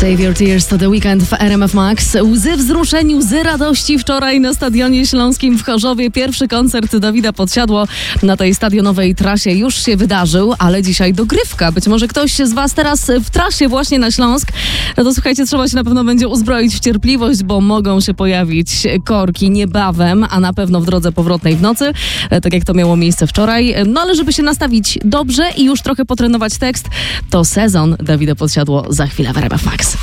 Save Your Tears to The Weekend w RMF Max. Łzy wzruszeń, łzy radości wczoraj na Stadionie Śląskim w Chorzowie. Pierwszy koncert Dawida Podsiadło na tej stadionowej trasie już się wydarzył, ale dzisiaj dogrywka. Być może ktoś z Was teraz w trasie właśnie na Śląsk. No to słuchajcie, trzeba się na pewno będzie uzbroić w cierpliwość, bo mogą się pojawić korki niebawem, a na pewno w drodze powrotnej w nocy, tak jak to miało miejsce wczoraj. No ale żeby się nastawić dobrze i już trochę potrenować tekst, to Sezon Dawida Podsiadło za chwilę w RMF Max.